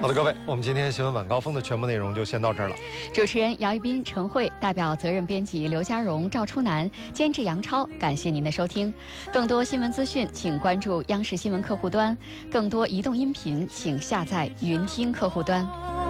好的，各位，我们今天新闻晚高峰的全部内容就先到这儿了。 主持人姚一斌、陈慧，代表责任编辑刘家荣、赵初南，监制杨超，感谢您的收听。更多新闻资讯，请关注央视新闻客户端；更多移动音频，请下载云听客户端。